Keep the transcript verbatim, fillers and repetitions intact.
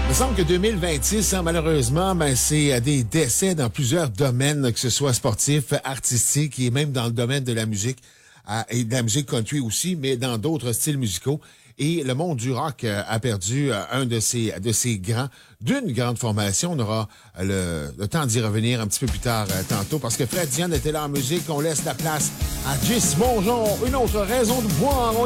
Il me semble que deux mille vingt-six, hein, malheureusement, ben, c'est des décès dans plusieurs domaines, que ce soit sportif, artistique et même dans le domaine de la musique, euh, et de la musique country aussi, mais dans d'autres styles musicaux. Et le monde du rock euh, a perdu euh, un de ses, de ses grands, d'une grande formation. On aura euh, le, le temps d'y revenir un petit peu plus tard euh, tantôt, parce que Fred Diane était là en musique. On laisse la place à Jess Mongeon. Une autre raison de boire. On